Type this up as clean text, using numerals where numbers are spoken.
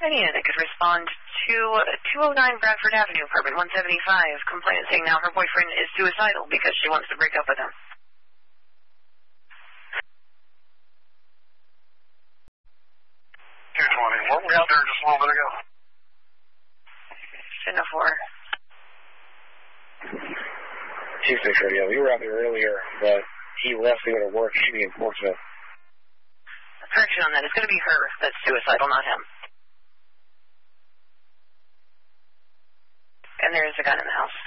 any unit that could respond to 209 Bradford Avenue, apartment 175, complainant saying now her boyfriend is suicidal because she wants to break up with him. 220. Weren't we out there just a little bit ago? Shouldn't have. 26 radio. We were out there earlier, but he left to go to work shooting in Portsmouth. Correction on that. It's going to be her that's suicidal, not him. And there is a gun in the house.